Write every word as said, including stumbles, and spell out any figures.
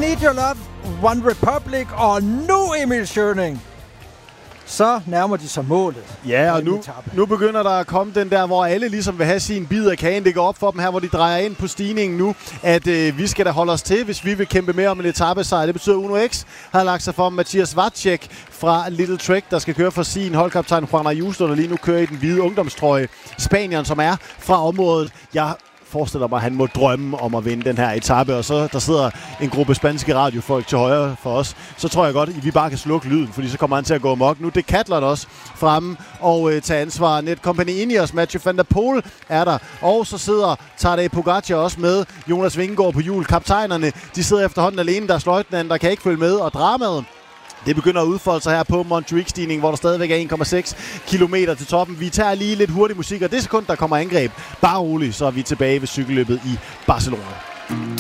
Need Your Love, One Republic, og nu Emil Schøning. Så nærmer de sig målet. Ja, og nu, nu begynder der at komme den der, hvor alle ligesom vil have sin bid af kagen. Det går op for dem her, hvor de drejer ind på stigningen nu, at øh, vi skal da holde os til, hvis vi vil kæmpe mere om en etapesejr. Det betyder, at Uno X har lagt sig for Mathias Vacek fra Little Trek, der skal køre for sin holdkaptajn Juan Ayuso, der lige nu kører i den hvide ungdomstrøje. Spanieren, som er fra området. Jeg forestiller mig, at han må drømme om at vinde den her etape, og så der sidder en gruppe spanske radiofolk til højre for os. Så tror jeg godt, at vi bare kan slukke lyden, fordi så kommer han til at gå amok. Nu er Decathlon også fremme og øh, tager ansvar. Netcompany Ineos, Mathieu van der Poel er der, og så sidder Tadej Pogacar også med. Jonas Vingegaard på hjul. Kaptajnerne, de sidder efterhånden alene. Der er sløjtnanden, der kan ikke følge med, og dramaet, det begynder at udfolde sig her på Montjuic-stigningen, hvor der stadigvæk er en komma seks kilometer til toppen. Vi tager lige lidt hurtig musik, og det sekund, der kommer angreb, bare roligt, så er vi tilbage ved cykelløbet i Barcelona.